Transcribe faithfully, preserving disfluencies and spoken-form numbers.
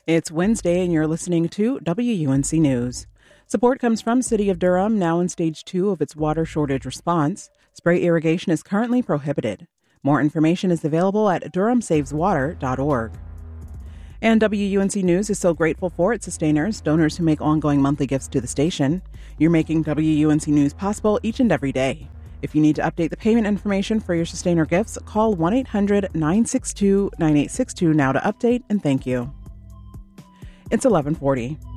It's Wednesday, and you're listening to W U N C News. Support comes from City of Durham, now in stage two of its water shortage response. Spray irrigation is currently prohibited. More information is available at durham saves water dot org. And W U N C News is so grateful for its sustainers, donors who make ongoing monthly gifts to the station. You're making W U N C News possible each and every day. If you need to update the payment information for your sustainer gifts, call one eight hundred nine six two nine eight six two now to update, and thank you. It's eleven forty.